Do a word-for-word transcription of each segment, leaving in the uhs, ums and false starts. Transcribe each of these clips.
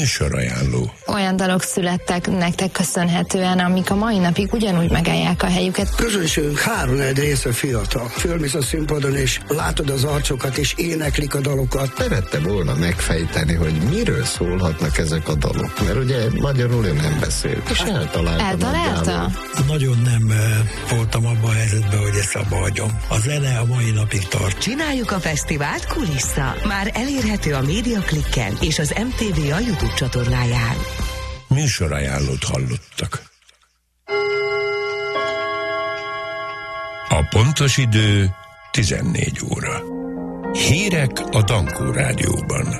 Műsorajánló. Olyan dalok születtek nektek köszönhetően, amik a mai napig ugyanúgy megállják a helyüket. Közönségünk három része fiatal. Fölmész a színpadon, és látod az arcokat, és éneklik a dalokat. Szerette volna megfejteni, hogy miről szólhatnak ezek a dalok, mert ugye magyarul ő nem beszélt, és eltalálta. Eltalálta? Nagyon nem uh, voltam abban a helyzetben, hogy ezt abba hagyom. A zene a mai napig tart. Csináljuk a fesztivált Kulissza. Már elérhető a Médiaklikken és az em té vé a YouTube csatornáján. Műsorajánlót hallottak. A pontos idő tizennégy óra. Hírek a Dankó Rádióban.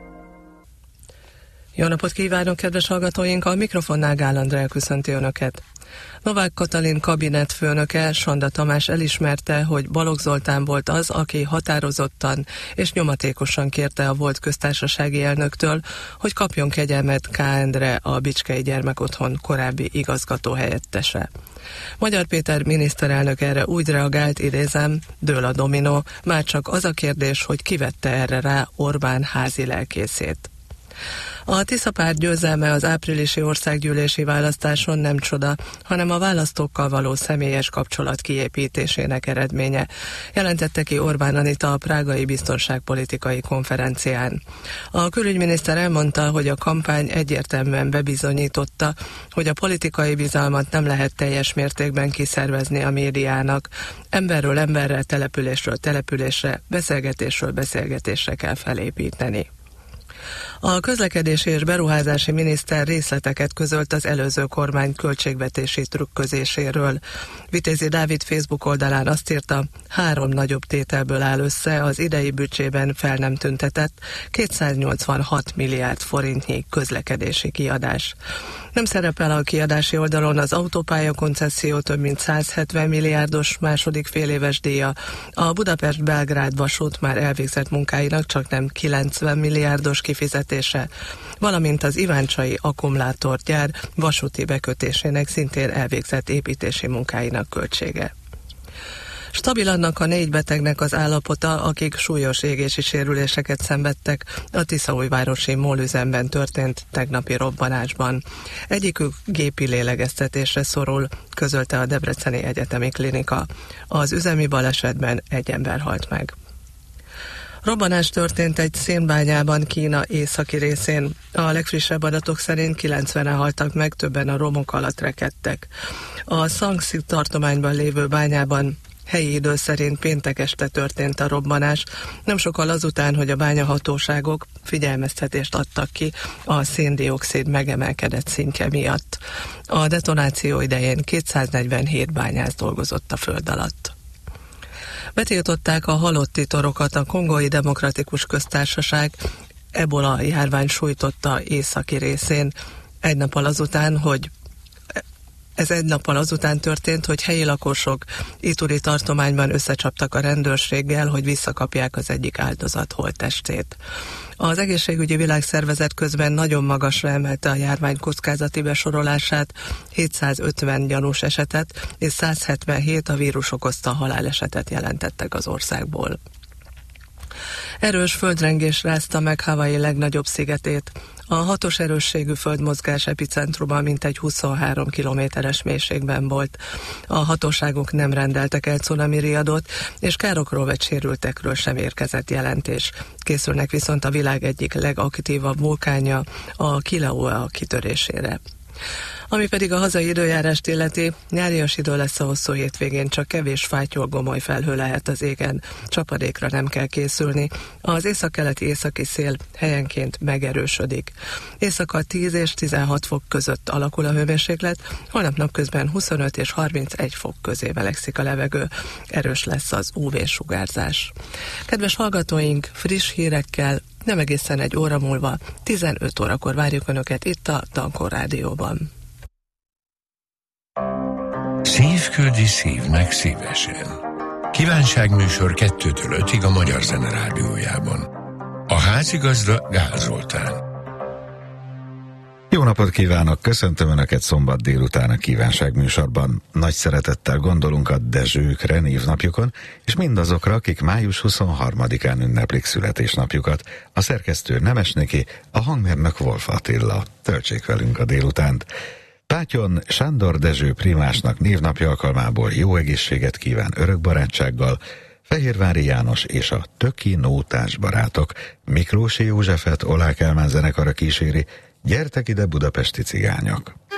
Jó napot kívánok, kedves hallgatóink! A mikrofonnál Gál Andrea köszönti Önöket. Novák Katalin kabinetfőnöke, Sanda Tamás elismerte, hogy Balogh Zoltán volt az, aki határozottan és nyomatékosan kérte a volt köztársasági elnöktől, hogy kapjon kegyelmet K. Endre, a Bicskei Gyermekotthon korábbi igazgató helyettese. Magyar Péter miniszterelnök erre úgy reagált, idézem, dől a dominó, már csak az a kérdés, hogy ki vette erre rá Orbán házi lelkészét. A Tisza párt győzelme az áprilisi országgyűlési választáson nem csoda, hanem a választókkal való személyes kapcsolat kiépítésének eredménye, jelentette ki Orbán Anita a prágai biztonságpolitikai konferencián. A külügyminiszter elmondta, hogy a kampány egyértelműen bebizonyította, hogy a politikai bizalmat nem lehet teljes mértékben kiszervezni a médiának. Emberről emberre, településről településre, beszélgetésről beszélgetésre kell felépíteni. A közlekedési és beruházási miniszter részleteket közölt az előző kormány költségvetési trükközéséről. Vitézi Dávid Facebook oldalán azt írta, három nagyobb tételből áll össze az idei büdzsében fel nem tüntetett kétszáznyolcvanhat milliárd forintnyi közlekedési kiadás. Nem szerepel a kiadási oldalon az autópálya koncesszió több mint százhetven milliárdos második féléves díja, a Budapest-Belgrád vasút már elvégzett munkáinak csak nem kilencven milliárdos kifizetése, valamint az iváncsai akkumulátorgyár vasúti bekötésének szintén elvégzett építési munkáinak költsége. Stabil annak a négy betegnek az állapota, akik súlyos égési sérüléseket szenvedtek a tiszaújvárosi mólüzemben történt tegnapi robbanásban. Egyikük gépi lélegeztetésre szorul, közölte a Debreceni Egyetemi Klinika. Az üzemi balesetben egy ember halt meg. Robbanás történt egy szénbányában Kína északi részén. A legfrissebb adatok szerint kilencvenen haltak meg, többen a romok alatt rekedtek. A Shaanxi tartományban lévő bányában helyi idő szerint péntek este történt a robbanás, nem sokkal azután, hogy a bányahatóságok figyelmeztetést adtak ki a széndioxid megemelkedett szintje miatt. A detonáció idején kétszáznegyvenhét bányász dolgozott a föld alatt. Betiltották a halotti torokat a Kongói Demokratikus Köztársaság ebola járvány sújtotta északi részén, egy nappal azután, hogy Ez egy nappal azután történt, hogy helyi lakosok Ituri tartományban összecsaptak a rendőrséggel, hogy visszakapják az egyik áldozat holttestét. Az Egészségügyi Világszervezet közben nagyon magasra emelte a járvány kockázati besorolását, hétszázötven gyanús esetet és százhetvenhét a vírus okozta halálesetet jelentettek az országból. Erős földrengés rázta meg Hawaii legnagyobb szigetét. A hatos erősségű földmozgás epicentruma mintegy huszonhárom kilométeres mélységben volt. A hatóságok nem rendeltek el cunami riadót, és károkról vagy sérültekről sem érkezett jelentés. Készülnek viszont a világ egyik legaktívabb vulkánja, a Kilauea kitörésére. Ami pedig a hazai időjárást illeti, nyárias idő lesz a hosszú hétvégén, csak kevés fátyol gomoly felhő lehet az égen, csapadékra nem kell készülni. Az északkeleti északi szél helyenként megerősödik. Éjszaka tíz és tizenhat fok között alakul a hőmérséklet, holnap napközben huszonöt és harmincegy fok közé melegszik a levegő, erős lesz az ú vé-sugárzás. Kedves hallgatóink, friss hírekkel nem egészen egy óra múlva, tizenöt órakor várjuk Önöket itt a Dankó Rádióban. Szív küldi szívnek szívesen. Kívánságműsor kettőtől ötig a Magyar Zene Rádiójában. A házigazda Gál Zoltán. Jó Jó napot kívánok, köszöntöm Önöket szombat délután a Kívánság műsorban. Nagy szeretettel gondolunk a Dezsőkre névnapjukon, és mindazokra, akik május huszonharmadikán ünneplik születésnapjukat. A szerkesztő Nemes Niki, a hangmérnök Wolf Attila. Töltsék velünk a délutánt. Pátyon Sándor Dezső primásnak névnapja alkalmából jó egészséget kíván örök barátsággal Fehérvári János és a Töki Nótás barátok. Miklósi Józsefet Oláh Kálmán zenekara kíséri Gyertek ide budapesti cigányok.